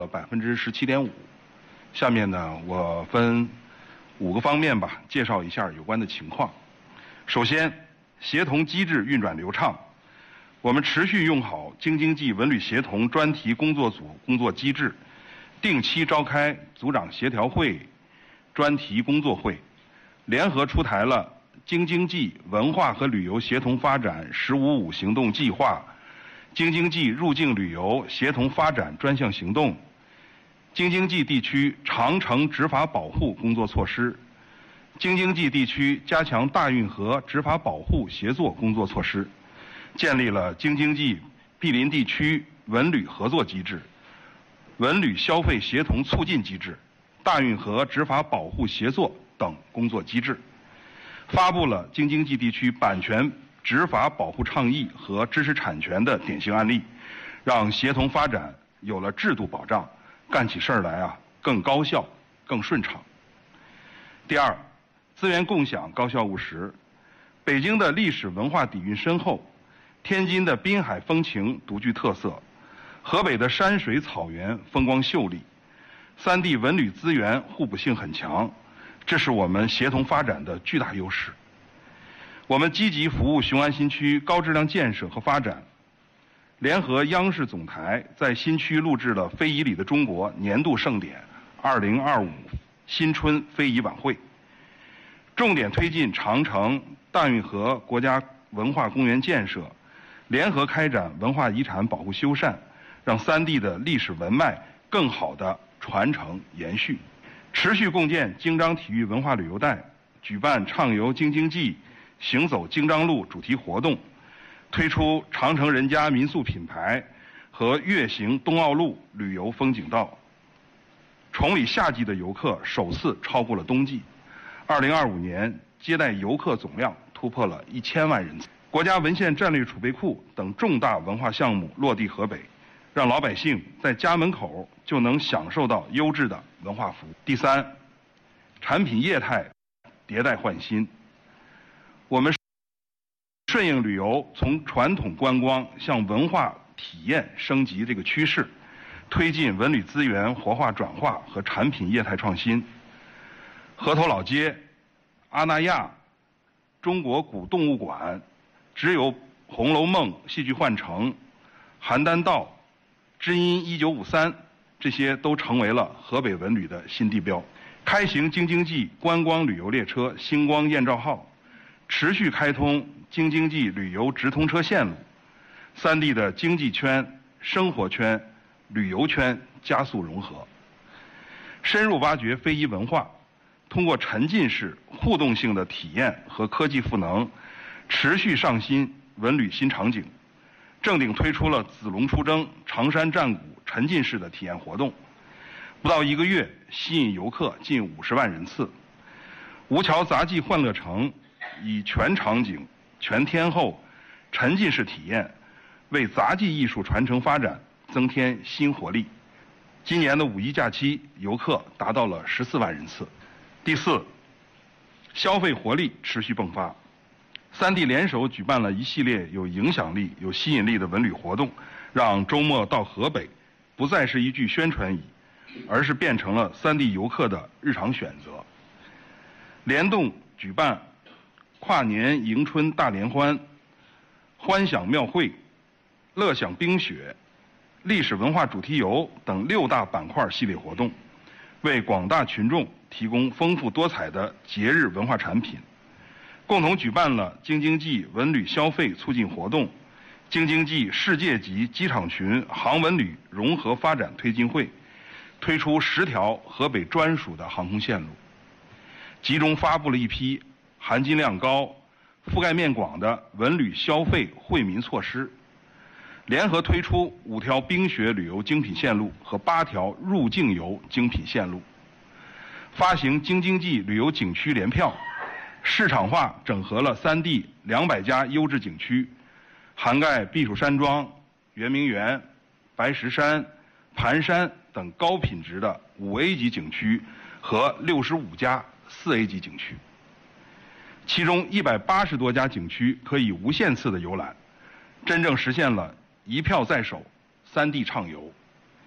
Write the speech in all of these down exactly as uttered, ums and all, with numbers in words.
百分之十七点五。下面呢，我分五个方面吧，介绍一下有关的情况。首先，协同机制运转流畅，我们持续用好京津冀文旅协同专题工作组工作机制，定期召开组长协调会、专题工作会，联合出台了京津冀文化和旅游协同发展“十五五”行动计划、京津冀入境旅游协同发展专项行动、京津冀地区长城执法保护工作措施、京津冀地区加强大运河执法保护协作工作措施，建立了京津冀毗邻地区文旅合作机制、文旅消费协同促进机制、大运河执法保护协作等工作机制，发布了京津冀地区版权执法保护倡议和知识产权的典型案例，让协同发展有了制度保障，干起事儿来啊更高效、更顺畅。第二，资源共享高效务实。北京的历史文化底蕴深厚，天津的滨海风情独具特色，河北的山水草原风光秀丽，三地文旅资源互补性很强，这是我们协同发展的巨大优势。我们积极服务雄安新区高质量建设和发展，联合央视总台在新区录制了非遗里的中国年度盛典二零二五新春非遗晚会，重点推进长城、大运河国家文化公园建设，联合开展文化遗产保护修缮，让三地的历史文脉更好地传承延续。持续共建京张体育文化旅游带，举办畅游京津冀、行走京张路主题活动，推出长城人家民宿品牌和月行东奥路旅游风景道。崇礼夏季的游客首次超过了冬季，二零二五年接待游客总量突破了一千万人次。国家文献战略储备库等重大文化项目落地河北，让老百姓在家门口就能享受到优质的文化服务。第三，产品业态迭代换新。我们顺应旅游从传统观光向文化体验升级这个趋势，推进文旅资源活化转化和产品业态创新。河头老街、阿那亚、中国古动物馆、只有《红楼梦》戏剧换乘、邯郸道、知音一九五三，这些都成为了河北文旅的新地标。开行京津冀观光旅游列车星光燕赵号，持续开通京津冀旅游直通车线路，三地的经济圈、生活圈、旅游圈加速融合。深入挖掘非遗文化，通过沉浸式互动性的体验和科技赋能，持续上新文旅新场景，正鼎推出了子龙出征、常山战鼓沉浸式的体验活动，不到一个月吸引游客近五十万人次。吴桥杂技欢乐城以全场景、全天候、沉浸式体验，为杂技艺术传承发展增添新活力。今年的五一假期，游客达到了十四万人次。第四，消费活力持续迸发。三地联手举办了一系列有影响力、有吸引力的文旅活动，让周末到河北不再是一句宣传语，而是变成了三地游客的日常选择。联动举办跨年迎春大联欢、欢享庙会、乐享冰雪、历史文化主题游等六大板块系列活动，为广大群众提供丰富多彩的节日文化产品。共同举办了京津冀文旅消费促进活动、京津冀世界级机场群航文旅融合发展推进会，推出十条河北专属的航空线路，集中发布了一批含金量高、覆盖面广的文旅消费惠民措施，联合推出五条冰雪旅游精品线路和八条入境游精品线路，发行京津冀旅游景区联票，市场化整合了三地两百家优质景区，涵盖避暑山庄、圆明园、白石山、盘山等高品质的五 A 级景区和六十五家四 A 级景区。其中一百八十多家景区可以无限次的游览，真正实现了一票在手、三地畅游。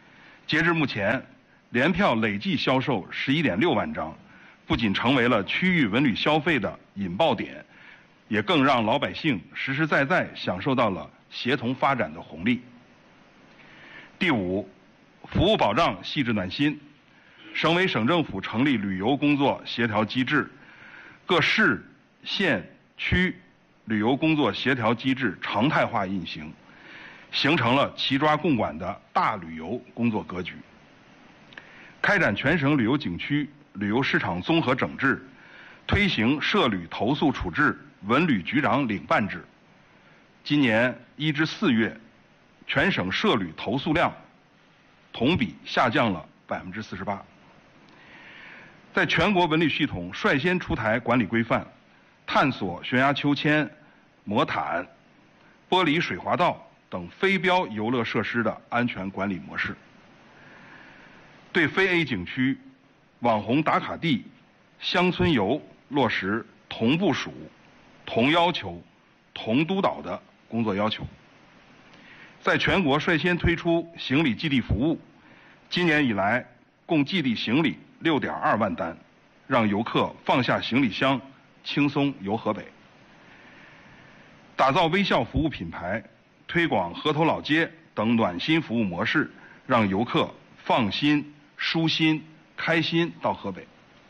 截至目前，联票累计销售十一点六万张，不仅成为了区域文旅消费的引爆点，也更让老百姓实实在在享受到了协同发展的红利。第五，服务保障细致暖心。省委省政府成立旅游工作协调机制，各市、县、区旅游工作协调机制常态化运行，形成了齐抓共管的大旅游工作格局。开展全省旅游景区旅游市场综合整治，推行涉旅投诉处置文旅局长领办制。今年一至四月，全省涉旅投诉量同比下降了百分之四十八。在全国文旅系统率先出台管理规范，探索悬崖秋千、魔毯、玻璃水滑道等非标游乐设施的安全管理模式，对非 A 景区、网红打卡地、乡村游落实同部署、同要求、同督导的工作要求。在全国率先推出行李寄递服务，今年以来共寄递行李六点二万单，让游客放下行李箱，轻松游河北。打造微笑服务品牌，推广河头老街等暖心服务模式，让游客放心、舒心、开心到河北。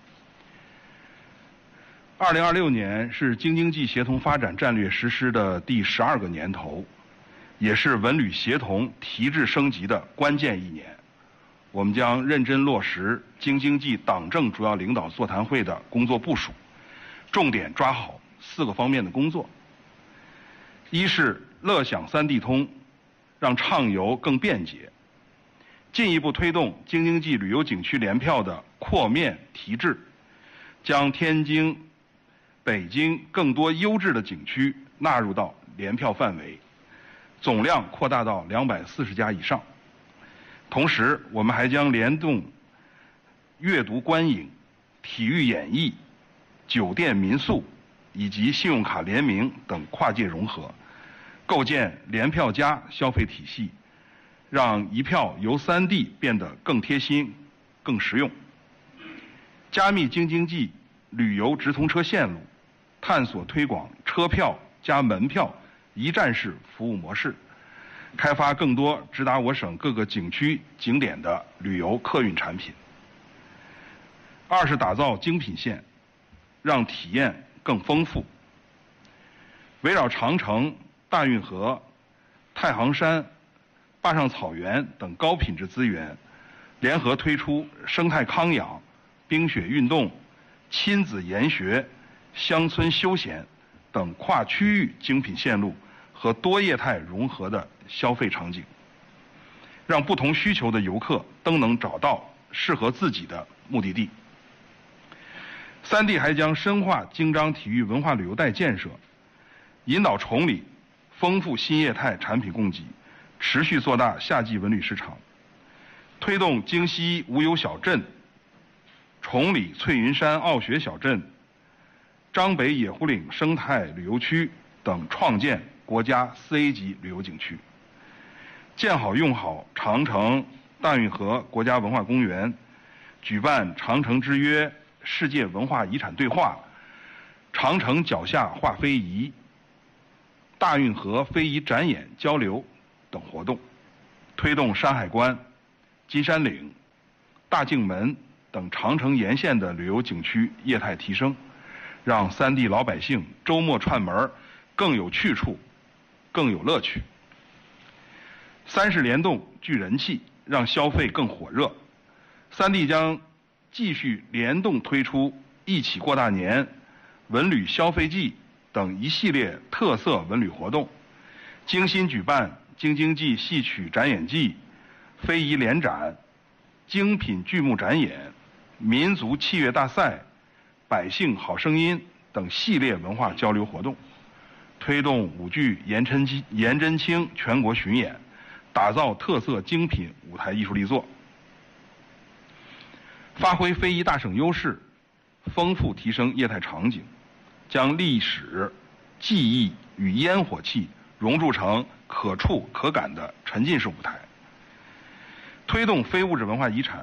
二零二六年是京津冀协同发展战略实施的第十二个年头，也是文旅协同提质升级的关键一年。我们将认真落实京津冀党政主要领导座谈会的工作部署，重点抓好四个方面的工作。一是乐享三地通，让畅游更便捷，进一步推动京津冀旅游景区联票的扩面提质，将天津、北京更多优质的景区纳入到联票范围，总量扩大到两百四十家以上。同时，我们还将联动阅读观影、体育演艺、酒店民宿以及信用卡联名等跨界融合，构建联票加消费体系，让一票游三地变得更贴心、更实用。加密京津冀旅游直通车线路，探索推广车票加门票一站式服务模式，开发更多直达我省各个景区景点的旅游客运产品。二是打造精品线，让体验更丰富。围绕长城、大运河、太行山、坝上草原等高品质资源，联合推出生态康养、冰雪运动、亲子研学、乡村休闲等跨区域精品线路和多业态融合的消费场景，让不同需求的游客都能找到适合自己的目的地。三地还将深化京张体育文化旅游带建设，引导崇礼丰富新业态产品供给，持续做大夏季文旅市场，推动京西无忧小镇、崇礼翠云山傲雪小镇、张北野狐岭生态旅游区等创建国家四 A 级旅游景区，建好用好长城、大运河国家文化公园，举办长城之约世界文化遗产对话、长城脚下画非遗、大运河非遗展演交流等活动，推动山海关、金山岭、大径门等长城沿线的旅游景区业态提升，让三地老百姓周末串门更有去处，更有乐趣。三是联动聚人气，让消费更火热。三地将继续联动推出一起过大年、文旅消费季等一系列特色文旅活动，精心举办京津冀戏曲展演季、非遗联展、精品剧目展演、民族器乐大赛、百姓好声音等系列文化交流活动，推动舞剧颜真卿颜真卿全国巡演，打造特色精品舞台艺术力作，发挥非遗大省优势，丰富提升业态场景，将历史、技艺与烟火气融铸成可触可感的沉浸式舞台。 推动非物质文化遗产